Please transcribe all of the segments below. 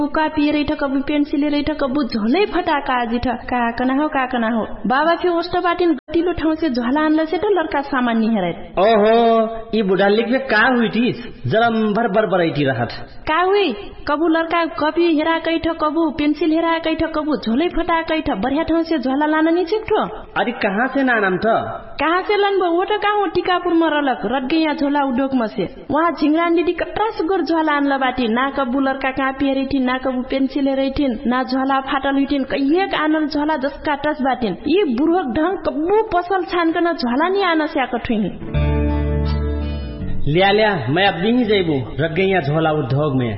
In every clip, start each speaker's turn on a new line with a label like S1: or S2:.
S1: Copy रैठ कबु pencil रैठ कबु झोलै फटाका जिठ काकना हो बाबा फे ओस्ट बाटिन गतिलो ठाउँ से झोला आनला से त लड़का सामान नि हेरै
S2: ओहो ई बुढा लिखबे का हुइटी जलम भर बरबरैटी रहत
S1: का हुई कबु लड़का कपी हेरा कैठ कबु पेन्सिल हेरा कैठ कबु झोलै फटा कैठ बढ़िया ठाउँ से झोला लान नि छिक्ठो
S2: अरे कहाँ से नाम त
S1: कहाँ से लन वो त कहाँ टिकापुर में रलक रटगैया झोला उडोक में से वहाँ झिंगरान दीदी कट्रास गोर झोला आनला बाटी ना कबु लड़का कापी हेरैठिन ना कबु पेन्सिल हेरैठिन ना झोला फाटल हुइठिन कहिएक आनल झोला जसका टस बाटिन यी बुढोक ढंग कबु पसल छानकन झोला नि आन स्याक ठुइनी
S2: लिया मैं अब नहीं जाइबू रटगैया झोला उद्योग में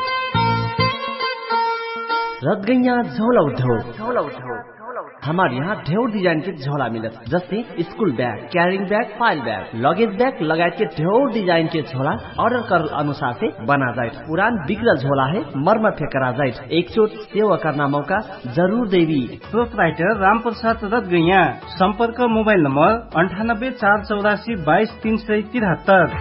S2: रटगैया झोला उद्योग हमारे यहाँ ढेर डिजाइन के झोला मिलत जैसे school bag carrying bag file bag luggage bag लगायत के ढेर डिजाइन के झोला ऑर्डर कर अनुसार से बना जाए पुरान बिगड़ल झोला है मरम्मत करा जाए एक चोट सेवा करना मौका जरूर देवी
S3: प्रोपराइटर रामप्रसाद रटगैया संपर्क मोबाइल नंबर 9848822373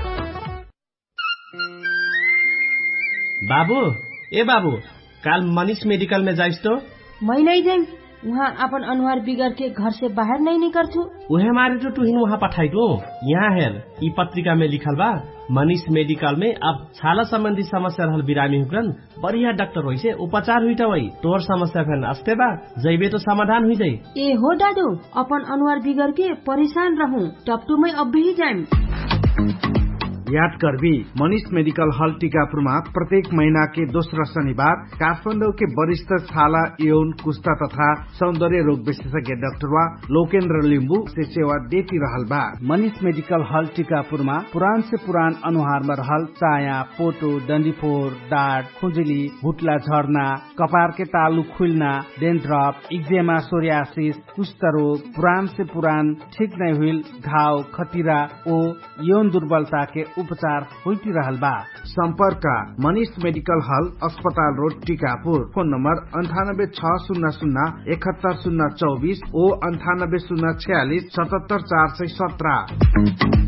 S4: बाबू काल मनीष मेडिकल में जाइस तो
S5: मैं नहीं जाऊँ वहाँ अपन अनुहार बिगड़ के घर से बाहर नहीं निकलू
S4: उहे मारे तो तुहिन वहाँ पठाई दो यहाँ हेर ई पत्रिका में लिखल बा मनीष मेडिकल में अब छाला संबंधी समस्या रहल बिरामी हुकन बढ़िया डॉक्टर होई से उपचार हुई वही तोर समस्या फेन अस्ते बा जैबे तो समाधान हुई जाई
S5: ए हो दादू अपन अनुहार बिगड़ के परेशान रहूं टपटू में अब भी जाए
S6: याद करबी मनीष मेडिकल हॉल टीकापुरमा प्रत्येक महीना के दोस्रो शनिबार काठमाडौँ के वरिष्ठ छाला यौन कुष्ठा तथा सौंदर्य रोग विशेषज्ञ डाक्टर लोकेन्द्र लिम्बू से सेवा देती रहल बा। मनीष मेडिकल हॉल टीकापुरमा पुरान से पुरान अनुहार में रहल चाया पोटो डंडीफोर डाँट खुजुली भुटला झर्ना कपार के तालु खुलना डेन्ड्रप इक्जेमा सोरियासिस कुष्ठ रोग पुरान से पुरान ठीक नहीं हुई घाव खतिरा ओ यौन दुर्बलता के उपचार होती रहल बा। संपर्क मनीष मेडिकल हॉल अस्पताल रोड टीकापुर फोन नंबर 9860071024 ओ 9806477417।